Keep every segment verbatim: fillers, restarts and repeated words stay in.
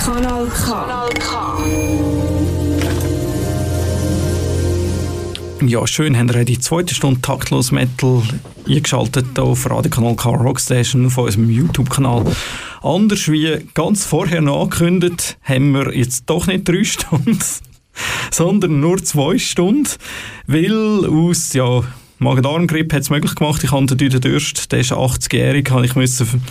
Kanal K. Kanal K. Ja, schön, haben wir die zweite Stunde Taktlos Metal eingeschaltet hier auf Radio Kanal K Rockstation auf unserem YouTube-Kanal. Anders wie ganz vorher noch angekündigt, haben wir jetzt doch nicht drei Stunden, sondern nur zwei Stunden, weil aus, ja, Magen-Darm-Grippe hat es möglich gemacht. Ich hatte den Durst, der ist achtzigjährig, habe ich müssen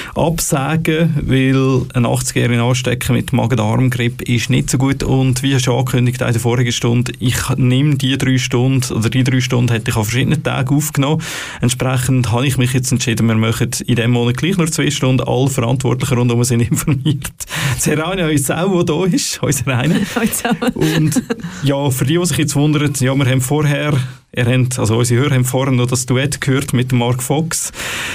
absagen, weil ein achtzigjährigen anstecken mit Magen-Darm-Grippe ist nicht so gut. Und wie schon angekündigt in der vorigen Stunde, ich nehme die drei Stunden, oder die drei Stunden hätte ich an verschiedenen Tagen aufgenommen. Entsprechend habe ich mich jetzt entschieden, wir machen in diesem Monat gleich nur zwei Stunden. Alle Verantwortlichen rundum sind informiert. Serena ist auch, die da ist, unsere eine. Und ja, für die, die sich jetzt wundern, ja, wir haben vorher Ihr habt, also unsere Hörer haben vorhin noch das Duett gehört mit Mark Fox.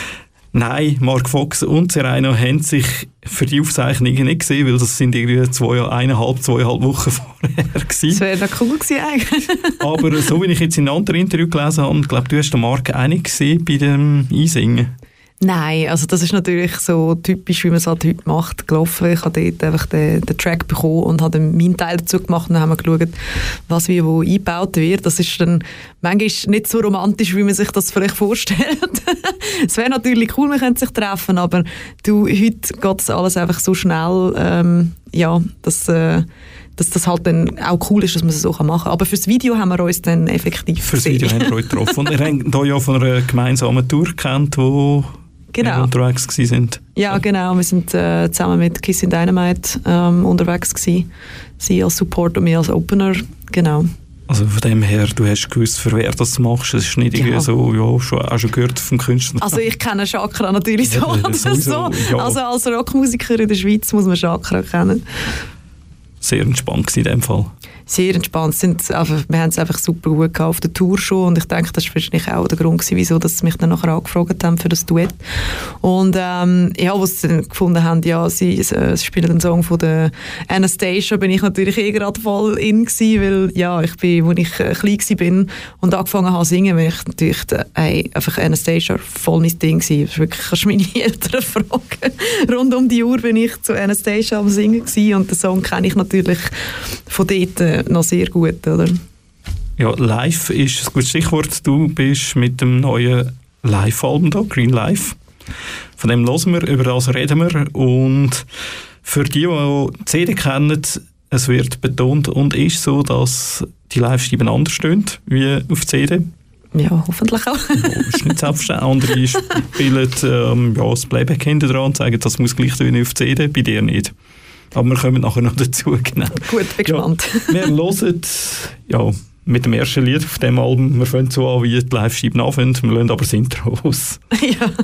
Nein, Mark Fox und Serena haben sich für die Aufzeichnung nicht gesehen, weil das sind irgendwie zwei, eineinhalb, zweieinhalb Wochen vorher gewesen. Das wäre doch cool gewesen eigentlich. Aber so wie ich jetzt in einem anderen Interview gelesen habe, ich glaube, du hast den Mark auch nicht gesehen bei dem Einsingen. Nein, also das ist natürlich so typisch, wie man es halt heute macht, gelaufen. Ich habe dort einfach den, den Track bekommen und habe dann meinen Teil dazu gemacht und dann haben wir geschaut, was wie wo eingebaut wird. Das ist dann manchmal nicht so romantisch, wie man sich das vielleicht vorstellt. Es wäre natürlich cool, wir könnten sich treffen, aber du, heute geht das alles einfach so schnell, ähm, ja, dass, äh, dass das halt dann auch cool ist, dass man es so machen kann. Aber fürs Video haben wir uns dann effektiv Fürs Video haben wir euch getroffen. Und ihr habt hier ja von einer gemeinsamen Tour gekannt, wo genau. unterwegs gewesen sind. Ja, genau. Wir sind äh, zusammen mit Kiss in Dynamite ähm, unterwegs gewesen. Sie als Support und wir als Opener. Genau. Also von dem her, du hast gewusst, für wer das machst. Es ist nicht irgendwie ja. so, ja, schon, auch schon gehört vom Künstler. Also ich kenne Chakra natürlich so ja, oder so. Ja. Also als Rockmusiker in der Schweiz muss man Chakra kennen. Sehr entspannt in dem Fall. Sehr entspannt. Sind einfach, wir haben es einfach super gut gehabt auf der Tour schon und ich denke, das war wahrscheinlich auch der Grund gewesen, wieso dass sie mich dann nachher angefragt haben für das Duett. Und ähm, ja, was sie dann gefunden haben, ja, sie, äh, sie spielen den Song von der Anastasia, bin ich natürlich eh gerade voll in gewesen, weil ja, ich bin, als ich äh, klein gewesen bin und angefangen habe zu singen, bin ich natürlich, äh, einfach Anastasia voll mein Ding gewesen. Das ist wirklich, kannst du meine Eltern fragen. Rund um die Uhr bin ich zu Anastasia am Singen gewesen und den Song kenne ich natürlich von dort äh, noch sehr gut, oder? Ja, live ist ein gutes Stichwort. Du bist mit dem neuen Live-Album da, Green Live. Von dem hören wir, über das reden wir. Und für die, die die C D kennen, es wird betont und ist so, dass die Live-Scheiben anders stehen wie auf C D. Ja, hoffentlich auch. Ja, ist nicht selbstverständlich. Andere spielen ähm, ja, das Playback hinten dran und sagen, das muss gleich tun auf C D, bei dir nicht. Aber wir kommen nachher noch dazu. Genau. Gut, bin gespannt. Ja, wir hören ja, mit dem ersten Lied auf dem Album. Wir fangen so an, wie die Live-Scheiben anfangen. Wir lassen aber das Intro aus. Ja.